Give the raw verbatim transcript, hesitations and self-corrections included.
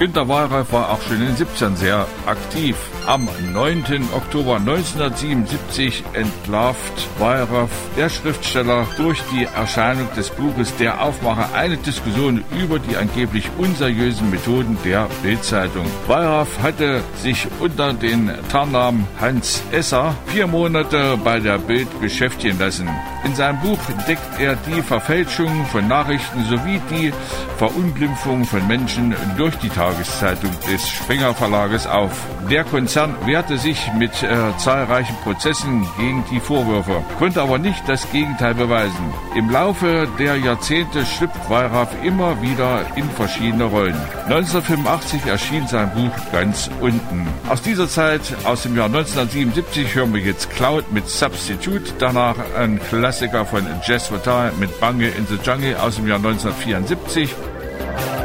Günter Wallraff war auch schon in den siebzigern sehr aktiv. Am neunten Oktober neunzehnhundertsiebenundsiebzig entlarvt Wallraff, der Schriftsteller, durch die Erscheinung des Buches Der Aufmacher eine Diskussion über die angeblich unseriösen Methoden der Bild-Zeitung. Wallraff hatte sich unter den Tarnnamen Hans Esser vier Monate bei der Bild beschäftigen lassen. In seinem Buch deckt er die Verfälschung von Nachrichten sowie die Verunglimpfung von Menschen durch die Tageszeitung des Springer Verlages auf. Der Konzern wehrte sich mit äh, zahlreichen Prozessen gegen die Vorwürfe, konnte aber nicht das Gegenteil beweisen. Im Laufe der Jahrzehnte schlüpft Wallraff immer wieder in verschiedene Rollen. neunzehnhundertfünfundachtzig erschien sein Buch Ganz unten. Aus dieser Zeit, aus dem Jahr neunzehnhundertsiebenundsiebzig, hören wir jetzt Cloud mit Substitute, danach ein Klassiker von Jazz Fatal mit Bungle in the Jungle aus dem Jahr neunzehnhundertvierundsiebzig